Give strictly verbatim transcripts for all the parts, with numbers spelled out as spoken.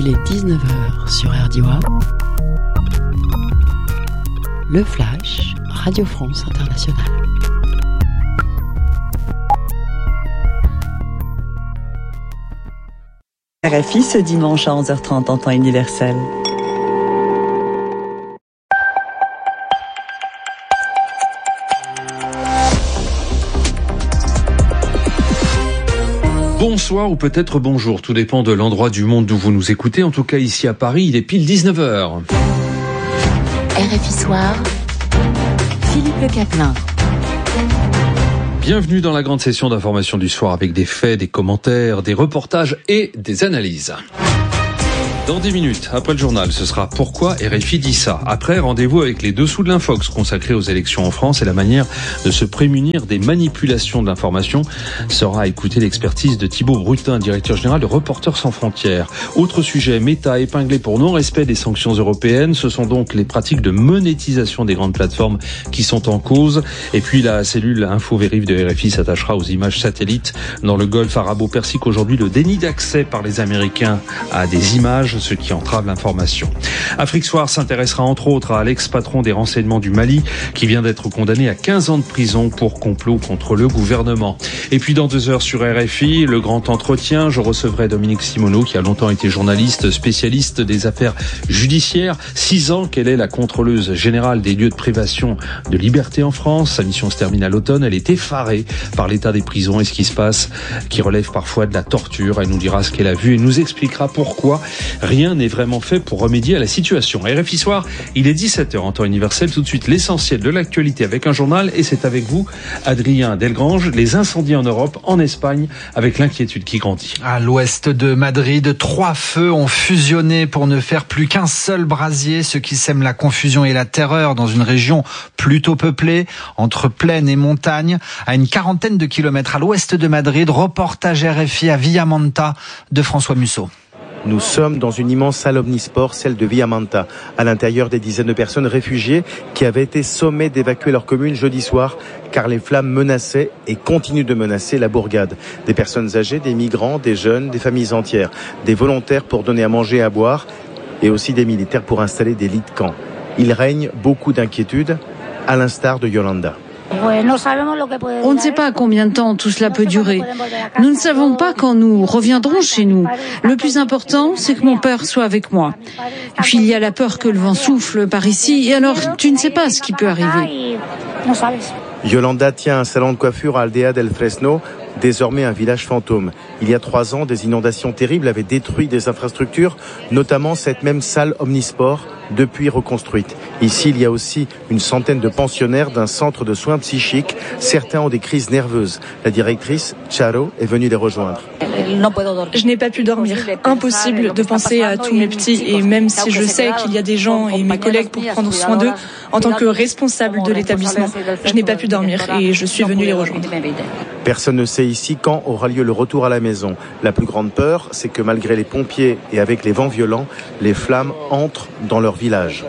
Il est dix-neuf heures sur R D I. Le Flash, Radio France Internationale. R F I ce dimanche à onze heures trente en temps universel. Bonsoir ou peut-être bonjour, tout dépend de l'endroit du monde d'où vous nous écoutez. En tout cas ici à Paris, il est pile dix-neuf heures. R F I Soir, Philippe Le Caplin. Bienvenue dans la grande session d'information du soir avec des faits, des commentaires, des reportages et des analyses. Dans dix minutes, après le journal, ce sera Pourquoi R F I dit ça. Après, rendez-vous avec les dessous de l'Infox consacrés aux élections en France et la manière de se prémunir des manipulations de l'information sera à écouter l'expertise de Thibaut Brutin, directeur général de Reporters sans frontières. Autre sujet, Meta épinglé pour non-respect des sanctions européennes. Ce sont donc les pratiques de monétisation des grandes plateformes qui sont en cause. Et puis la cellule Info-Vérif de R F I s'attachera aux images satellites dans le golfe arabo-persique. Aujourd'hui, le déni d'accès par les Américains à des images, ce qui entrave l'information. Afrique Soir s'intéressera entre autres à l'ex-patron des renseignements du Mali qui vient d'être condamné à quinze ans de prison pour complot contre le gouvernement. Et puis dans deux heures sur R F I, le grand entretien, je recevrai Dominique Simoneau qui a longtemps été journaliste spécialiste des affaires judiciaires. Six ans qu'elle est la contrôleuse générale des lieux de privation de liberté en France. Sa mission se termine à l'automne. Elle est effarée par l'état des prisons et ce qui se passe, qui relève parfois de la torture. Elle nous dira ce qu'elle a vu et nous expliquera pourquoi rien n'est vraiment fait pour remédier à la situation. R F I Soir, il est dix-sept heures en temps universel. Tout de suite, l'essentiel de l'actualité avec un journal. Et c'est avec vous, Adrien Delgrange, les incendies en Europe, en Espagne, avec l'inquiétude qui grandit. À l'ouest de Madrid, trois feux ont fusionné pour ne faire plus qu'un seul brasier, ce qui sème la confusion et la terreur dans une région plutôt peuplée, entre plaine et montagne. À une quarantaine de kilomètres à l'ouest de Madrid, reportage R F I à Villamanta de François Musso. Nous sommes dans une immense salle omnisport, celle de Villamanta. À l'intérieur, des dizaines de personnes réfugiées qui avaient été sommées d'évacuer leur commune jeudi soir car les flammes menaçaient et continuent de menacer la bourgade. Des personnes âgées, des migrants, des jeunes, des familles entières, des volontaires pour donner à manger et à boire et aussi des militaires pour installer des lits de camp. Il règne beaucoup d'inquiétudes, à l'instar de Yolanda. On ne sait pas combien de temps tout cela peut durer. Nous ne savons pas quand nous reviendrons chez nous. Le plus important, c'est que mon père soit avec moi. Et puis il y a la peur que le vent souffle par ici, et alors tu ne sais pas ce qui peut arriver. Yolanda tient un salon de coiffure à Aldea del Fresno, désormais un village fantôme. Il y a trois ans, des inondations terribles avaient détruit des infrastructures, notamment cette même salle omnisport, depuis reconstruite. Ici, il y a aussi une centaine de pensionnaires d'un centre de soins psychiques. Certains ont des crises nerveuses. La directrice, Charo, est venue les rejoindre. Je n'ai pas pu dormir. Impossible de penser à tous mes petits, et même si je sais qu'il y a des gens et mes collègues pour prendre soin d'eux, en tant que responsable de l'établissement, je n'ai pas pu dormir et je suis venue les rejoindre. Personne ne sait ici quand aura lieu le retour à la maison. La plus grande peur, c'est que malgré les pompiers et avec les vents violents, les flammes entrent dans leur village.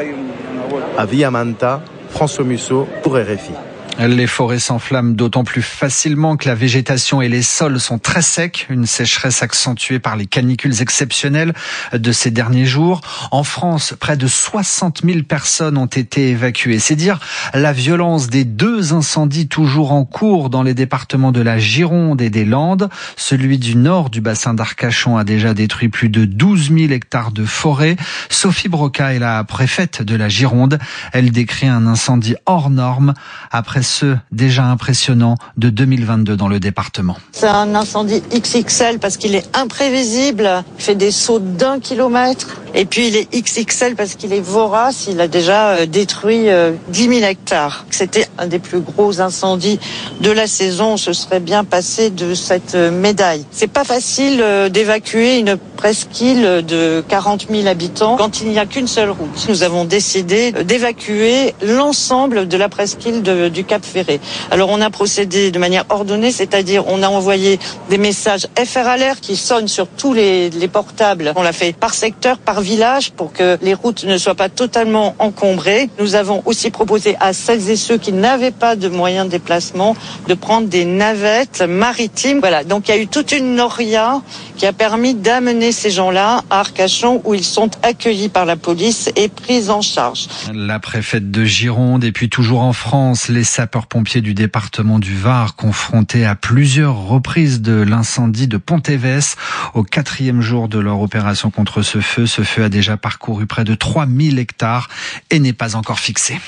À Villamanta, François Musso pour R F I. Les forêts s'enflamment d'autant plus facilement que la végétation et les sols sont très secs, une sécheresse accentuée par les canicules exceptionnelles de ces derniers jours. En France, près de soixante mille personnes ont été évacuées. C'est dire la violence des deux incendies toujours en cours dans les départements de la Gironde et des Landes. Celui du nord du bassin d'Arcachon a déjà détruit plus de douze mille hectares de forêt. Sophie Broca est la préfète de la Gironde. Elle décrit un incendie hors norme après ceux déjà impressionnants de deux mille vingt-deux dans le département. C'est un incendie X X L parce qu'il est imprévisible, il fait des sauts d'un kilomètre. Et puis il est X X L parce qu'il est vorace, il a déjà détruit dix mille hectares. C'était un des plus gros incendies de la saison, on se serait bien passé de cette médaille. C'est pas facile d'évacuer une presqu'île de quarante mille habitants quand il n'y a qu'une seule route. Nous avons décidé d'évacuer l'ensemble de la presqu'île de, du Cap Cap Ferré. Alors on a procédé de manière ordonnée, c'est-à-dire on a envoyé des messages F R Alert qui sonnent sur tous les, les portables. On l'a fait par secteur, par village, pour que les routes ne soient pas totalement encombrées. Nous avons aussi proposé à celles et ceux qui n'avaient pas de moyens de déplacement de prendre des navettes maritimes. Voilà, donc il y a eu toute une noria qui a permis d'amener ces gens-là à Arcachon où ils sont accueillis par la police et pris en charge. La préfète de Gironde et puis toujours en France, les sapeurs-pompiers du département du Var confrontés à plusieurs reprises de l'incendie de Pontévès au quatrième jour de leur opération contre ce feu. Ce feu a déjà parcouru près de trois mille hectares et n'est pas encore fixé.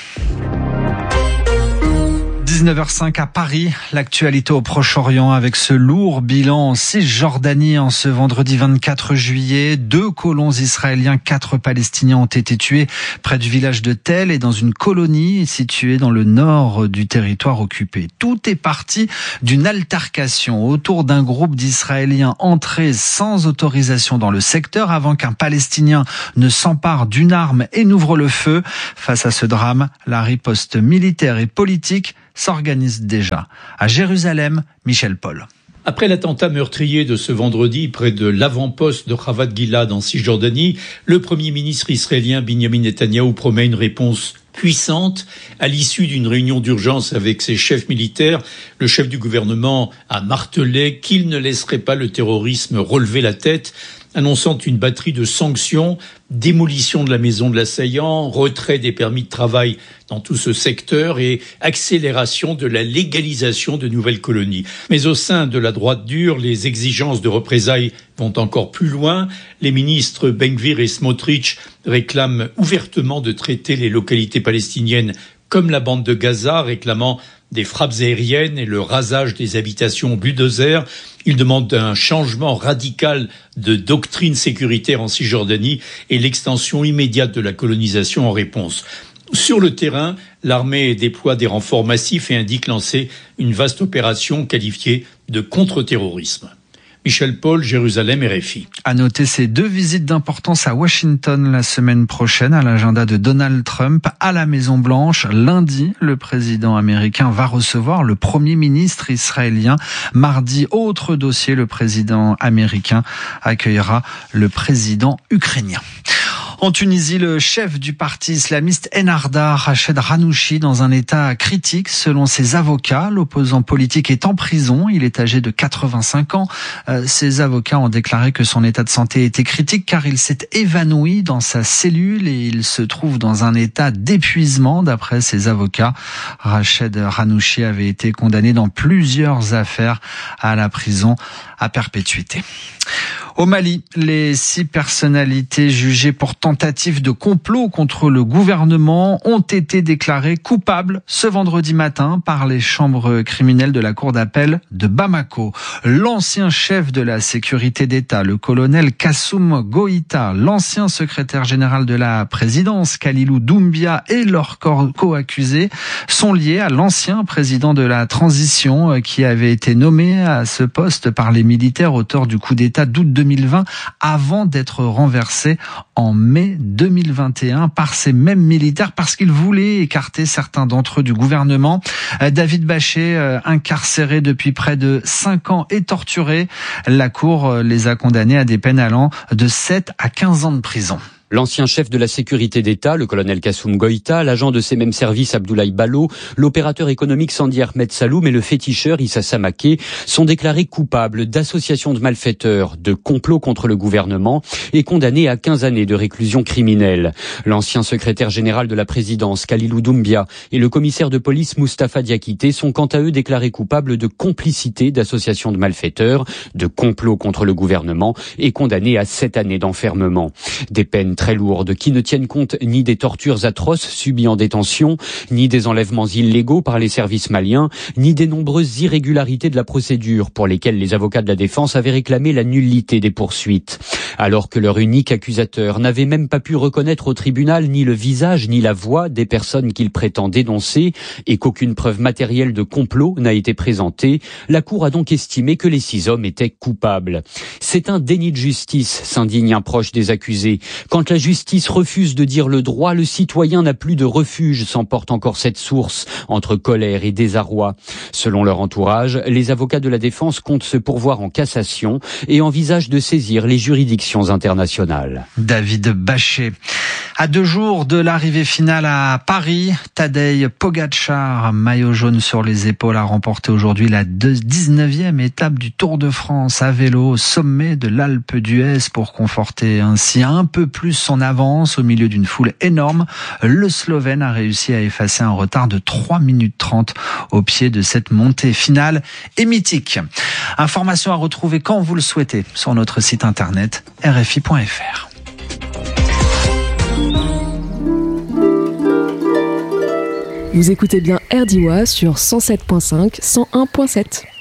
dix-neuf heures cinq à Paris, l'actualité au Proche-Orient avec ce lourd bilan en Cisjordanie en ce vendredi vingt-quatre juillet. Deux colons israéliens, quatre Palestiniens ont été tués près du village de Tel et dans une colonie située dans le nord du territoire occupé. Tout est parti d'une altercation autour d'un groupe d'Israéliens entrés sans autorisation dans le secteur avant qu'un Palestinien ne s'empare d'une arme et n'ouvre le feu. Face à ce drame, la riposte militaire et politique s'organise déjà. À Jérusalem, Michel Paul. Après l'attentat meurtrier de ce vendredi près de l'avant-poste de Chavat Gilad en Cisjordanie, le Premier ministre israélien Binyamin Netanyahou promet une réponse puissante. À l'issue d'une réunion d'urgence avec ses chefs militaires, le chef du gouvernement a martelé qu'il ne laisserait pas le terrorisme relever la tête, annonçant une batterie de sanctions, démolition de la maison de l'assaillant, retrait des permis de travail dans tout ce secteur et accélération de la légalisation de nouvelles colonies. Mais au sein de la droite dure, les exigences de représailles vont encore plus loin. Les ministres Ben Gvir et Smotrich réclament ouvertement de traiter les localités palestiniennes comme la bande de Gaza, réclamant des frappes aériennes et le rasage des habitations au bulldozer. Ils demandent un changement radical de doctrine sécuritaire en Cisjordanie et l'extension immédiate de la colonisation en réponse. Sur le terrain, l'armée déploie des renforts massifs et indique lancer une vaste opération qualifiée de contre-terrorisme. Michel Paul, Jérusalem, R F I. À noter ces deux visites d'importance à Washington la semaine prochaine à l'agenda de Donald Trump à la Maison-Blanche. Lundi, le président américain va recevoir le premier ministre israélien. Mardi, autre dossier, le président américain accueillera le président ukrainien. En Tunisie, le chef du parti islamiste Ennahda, Rached Ghannouchi, dans un état critique selon ses avocats. L'opposant politique est en prison. Il est âgé de quatre-vingt-cinq ans. Euh, ses avocats ont déclaré que son état de santé était critique car il s'est évanoui dans sa cellule et il se trouve dans un état d'épuisement. D'après ses avocats, Rached Ghannouchi avait été condamné dans plusieurs affaires à la prison à perpétuité. Au Mali, les six personnalités jugées pour tentative de complot contre le gouvernement ont été déclarées coupables ce vendredi matin par les chambres criminelles de la cour d'appel de Bamako. L'ancien chef de la sécurité d'État, le colonel Kassoum Goïta, l'ancien secrétaire général de la présidence, Kalilou Doumbia, et leurs co-accusés sont liés à l'ancien président de la transition qui avait été nommé à ce poste par les militaires auteurs du coup d'État d'août deux mille vingt avant d'être renversé en mai deux mille vingt et un par ces mêmes militaires parce qu'ils voulaient écarter certains d'entre eux du gouvernement. David Baché, incarcéré depuis près de cinq ans et torturé, la Cour les a condamnés à des peines allant de sept à quinze ans de prison. L'ancien chef de la sécurité d'État, le colonel Kassoum Goïta, l'agent de ces mêmes services Abdoulaye Ballo, l'opérateur économique Sandi Ahmed Saloum et le féticheur Issa Samaké sont déclarés coupables d'association de malfaiteurs, de complot contre le gouvernement et condamnés à quinze années de réclusion criminelle. L'ancien secrétaire général de la présidence, Kalilou Doumbia, et le commissaire de police Moustapha Diakité sont quant à eux déclarés coupables de complicité d'association de malfaiteurs, de complot contre le gouvernement et condamnés à sept années d'enfermement. Des peines très lourdes qui ne tiennent compte ni des tortures atroces subies en détention, ni des enlèvements illégaux par les services maliens, ni des nombreuses irrégularités de la procédure pour lesquelles les avocats de la défense avaient réclamé la nullité des poursuites. Alors que leur unique accusateur n'avait même pas pu reconnaître au tribunal ni le visage ni la voix des personnes qu'il prétend dénoncer et qu'aucune preuve matérielle de complot n'a été présentée, la Cour a donc estimé que les six hommes étaient coupables. C'est un déni de justice, s'indigne un proche des accusés. Quand la justice refuse de dire le droit, le citoyen n'a plus de refuge, s'emporte encore cette source entre colère et désarroi. Selon leur entourage, les avocats de la défense comptent se pourvoir en cassation et envisagent de saisir les juridictions internationales. David Bachet. À deux jours de l'arrivée finale à Paris, Tadej Pogačar, maillot jaune sur les épaules, a remporté aujourd'hui la dix-neuvième étape du Tour de France à vélo au sommet de l'Alpe d'Huez pour conforter ainsi un peu plus son avance au milieu d'une foule énorme. Le Slovène a réussi à effacer un retard de trois minutes trente au pied de cette montée finale et mythique. Information à retrouver quand vous le souhaitez sur notre site internet r f i point f r. Vous écoutez bien R D I W A sur cent sept virgule cinq, cent un virgule sept.